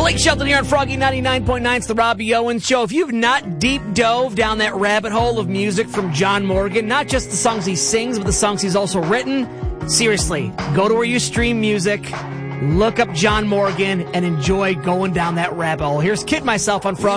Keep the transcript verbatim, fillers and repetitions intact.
Blake Shelton here on Froggy ninety-nine point nine. It's the Robbie Owens Show. If you've not deep dove down that rabbit hole of music from John Morgan, not just the songs he sings, but the songs he's also written, seriously, go to where you stream music, look up John Morgan, and enjoy going down that rabbit hole. Here's Kid Myself on Froggy.